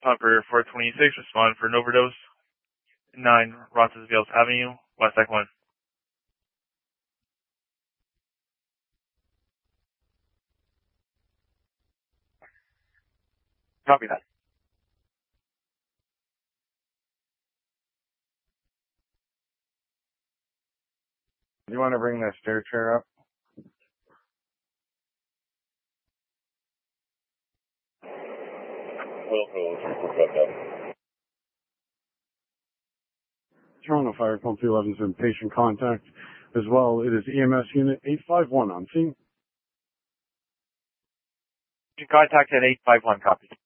Operator 426, respond for an overdose. 9 Roncesvalles Avenue, Westside 1. Copy that. Do you want to bring that stair chair up? Toronto Fire Pump 11 is in patient contact. As well, it is EMS Unit 851 on scene. Contact at 851, copy.